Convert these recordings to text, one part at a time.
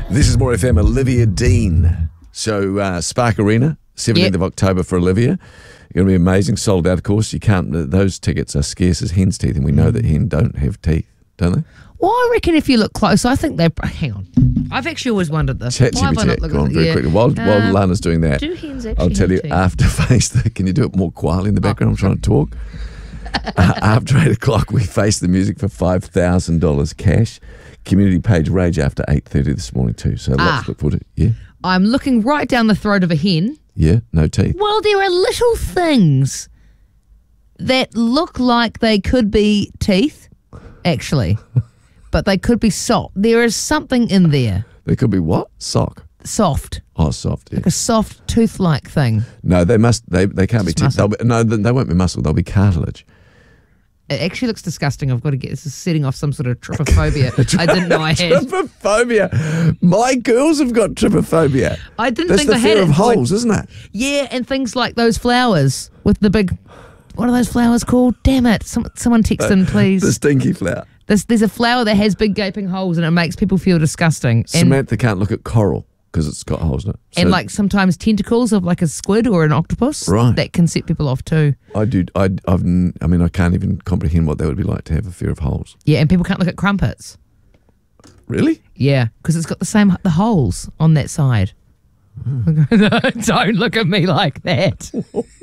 This is More FM, Olivia Dean. So Spark Arena, 17th of October for Olivia. Going to be amazing. Sold out, of course. You can't. Those tickets are scarce as hen's teeth, and we know that hen don't have teeth, don't they? Well, I reckon if you look close, I think they're... Hang on. I've actually always wondered this. Chat GPT. Go on very quickly. While Lana's doing that, do hens actually I'll tell you, teeth? after can you do it more quietly in the background? I'm trying to talk. After 8 o'clock, we face the music for $5,000 cash. Community page rage after 8:30 this morning too. So let's look forward to it. Yeah. I'm looking right down the throat of a hen. Yeah, no teeth. Well, there are little things that look like they could be teeth, actually, but they could be soft. There is something in there. There could be what? Soft. Oh, soft. Yeah. Like a soft tooth-like thing. No, they must. They can't be teeth. They won't be muscle. They'll be cartilage. It actually looks disgusting. I've got to get this is setting off some sort of trypophobia. I didn't know I had. Trypophobia. My girls have got trypophobia. I didn't That's think I had it. That's the fear of holes, isn't it? Yeah, and things like those flowers with the big... What are those flowers called? Damn it. Someone text in, please. The stinky flower. There's a flower that has big gaping holes and it makes people feel disgusting. Samantha can't look at coral because it's got holes in it. So, and like sometimes tentacles of like a squid or an octopus. Right. That can set people off too. I can't even comprehend what that would be like to have a fear of holes. Yeah, and people can't look at crumpets. Really? Yeah, because it's got the holes on that side. Don't look at me like that.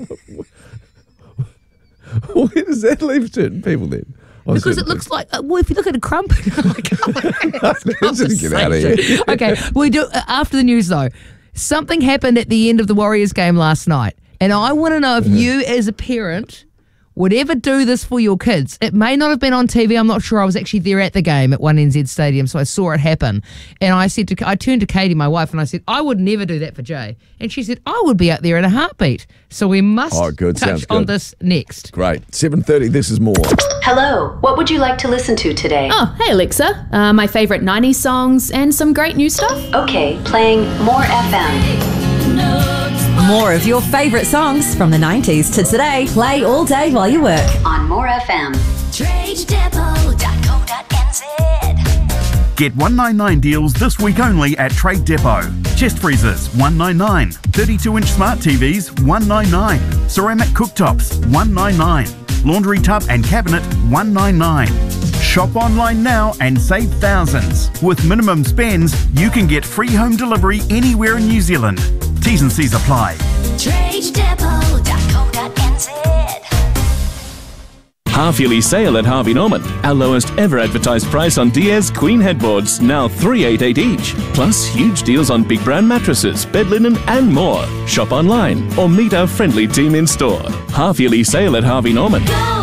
Where does that leave certain people then? Because it looks like, well, if you look at a crumpet, let's just get out of here. Okay, we do after the news though. Something happened at the end of the Warriors game last night, and I want to know if you, as a parent, would ever do this for your kids. It may not have been on TV. I'm not sure. I was actually there at the game at 1NZ Stadium, so I saw it happen. And I turned to Katie, my wife, and I said, I would never do that for Jay. And she said, I would be out there in a heartbeat. So we must touch on this next. Great. 7:30, this is More. Hello, what would you like to listen to today? Oh, hey Alexa. My favourite 90s songs and some great new stuff. Okay, playing More FM. More of your favourite songs from the 90s to today. Play all day while you work. On More FM. TradeDepot.co.nz. Get 199 deals this week only at Trade Depot. Chest freezers, 199. 32-inch smart TVs, 199. Ceramic cooktops, 199. Laundry tub and cabinet, 199. Shop online now and save thousands. With minimum spends, you can get free home delivery anywhere in New Zealand. T's and C's apply. TradeDepot.co.nz. Half-yearly sale at Harvey Norman. Our lowest ever advertised price on Diaz Queen headboards, now $388 each. Plus huge deals on big brand mattresses, bed linen and more. Shop online or meet our friendly team in store. Half-yearly sale at Harvey Norman.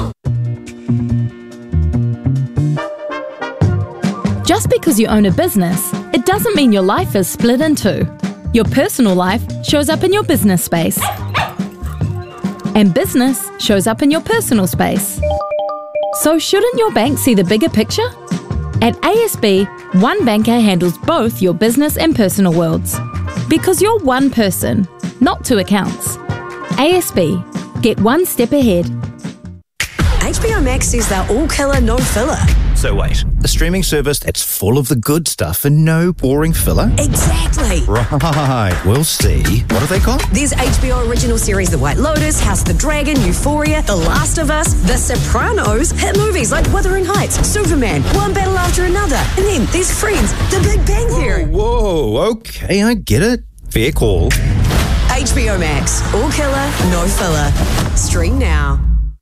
Just because you own a business, it doesn't mean your life is split in two. Your personal life shows up in your business space. And business shows up in your personal space. So shouldn't your bank see the bigger picture? At ASB, one banker handles both your business and personal worlds. Because you're one person, not two accounts. ASB, get one step ahead. HBO Max says they're all killer, no filler. So wait, a streaming service that's full of the good stuff and no boring filler? Exactly. Right, we'll see. What are they called? There's HBO original series The White Lotus, House of the Dragon, Euphoria, The Last of Us, The Sopranos, hit movies like Wuthering Heights, Superman, one battle after another. And then there's Friends, The Big Bang Theory. Whoa, okay, I get it. Fair call. HBO Max, all killer, no filler. Stream now.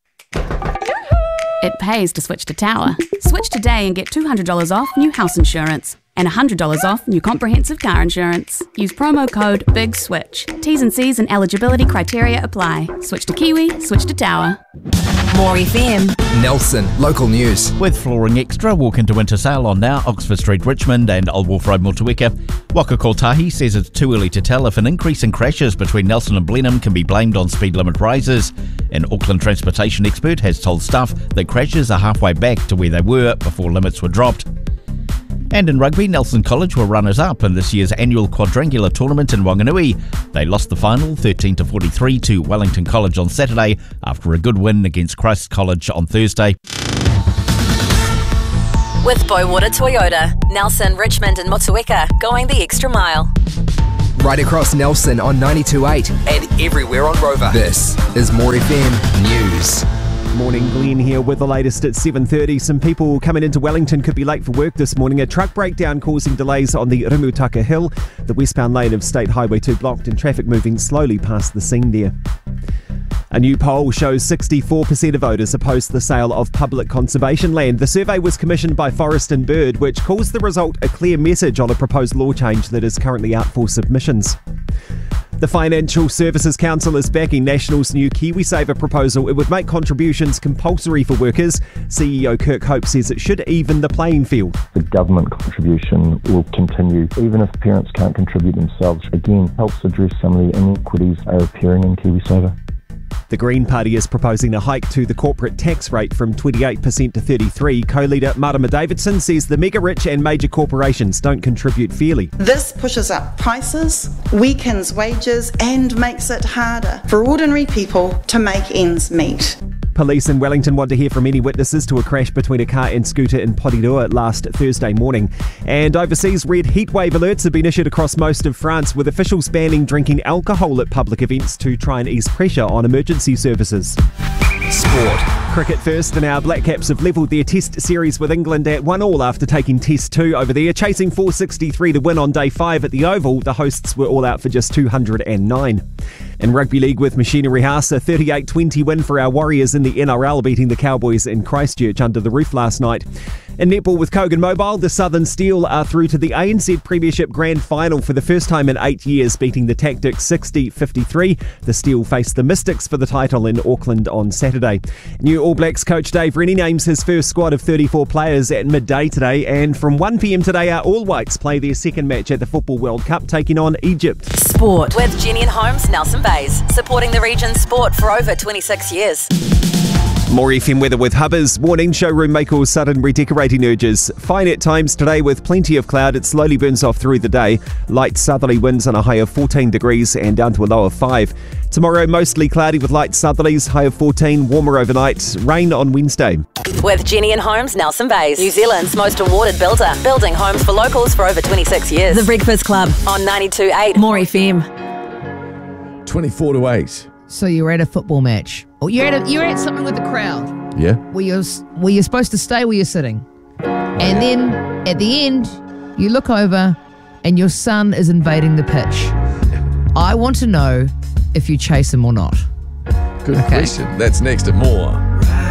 It pays to switch to Tower. Switch today and get $200 off new house insurance and $100 off new comprehensive car insurance. Use promo code BIGSWITCH. T's and C's and eligibility criteria apply. Switch to Kiwi, switch to Tower. More FM. Nelson, local news. With Flooring Extra, walk into winter sale on now Oxford Street, Richmond and Old Wolf Road, Motueka. Waka Kotahi says it's too early to tell if an increase in crashes between Nelson and Blenheim can be blamed on speed limit rises. An Auckland transportation expert has told Stuff that crashes are halfway back to where they were before limits were dropped. And in rugby, Nelson College were runners-up in this year's annual quadrangular tournament in Wanganui. They lost the final 13-43 to Wellington College on Saturday after a good win against Christ College on Thursday. With Bowater Toyota, Nelson, Richmond and Motueka, going the extra mile. Right across Nelson on 92.8 and everywhere on Rover. This is More FM News. Morning, Glenn here with the latest at 7:30. Some people coming into Wellington could be late for work this morning. A truck breakdown causing delays on the Rimutaka Hill. The westbound lane of State Highway 2 blocked and traffic moving slowly past the scene there. A new poll shows 64% of voters oppose the sale of public conservation land. The survey was commissioned by Forest and Bird, which calls the result a clear message on a proposed law change that is currently out for submissions. The Financial Services Council is backing National's new KiwiSaver proposal. It would make contributions compulsory for workers. CEO Kirk Hope says it should even the playing field. The government contribution will continue, even if parents can't contribute themselves. Again, helps address some of the inequities that are appearing in KiwiSaver. The Green Party is proposing a hike to the corporate tax rate from 28% to 33%. Co-leader Marama Davidson says the mega-rich and major corporations don't contribute fairly. This pushes up prices, weakens wages and makes it harder for ordinary people to make ends meet. Police in Wellington want to hear from any witnesses to a crash between a car and scooter in Porirua last Thursday morning. And overseas, red heatwave alerts have been issued across most of France, with officials banning drinking alcohol at public events to try and ease pressure on emergency services. Sport. Cricket first, and our Black Caps have levelled their Test series with England at 1-1 after taking Test 2 over there. Chasing 463 to win on day 5 at the Oval, the hosts were all out for just 209. In Rugby League with Machinery House, a 38-20 win for our Warriors in the NRL, beating the Cowboys in Christchurch under the roof last night. In netball with Kogan Mobile, the Southern Steel are through to the ANZ Premiership Grand Final for the first time in 8 years, beating the Tactics 60-53. The Steel face the Mystics for the title in Auckland on Saturday. New All Blacks coach Dave Rennie names his first squad of 34 players at midday today, and from 1 p.m. today our All Whites play their second match at the Football World Cup, taking on Egypt. Sport with Jenny and Holmes, Nelson Bays, supporting the region's sport for over 26 years. More FM weather with Hubbers. Warning, showroom make all sudden redecorating urges. Fine at times today with plenty of cloud. It slowly burns off through the day. Light southerly winds on a high of 14 degrees and down to a low of 5. Tomorrow, mostly cloudy with light southerlies, high of 14, warmer overnight. Rain on Wednesday. With Jenny and Holmes, Nelson Bays, New Zealand's most awarded builder, building homes for locals for over 26 years. The Breakfast Club on 92.8 More FM. 24-8. So you're at a football match, or you're at something with the crowd. Yeah. Where you're supposed to stay where you're sitting, and then at the end you look over and your son is invading the pitch. I want to know if you chase him or not. Good question. That's next at More.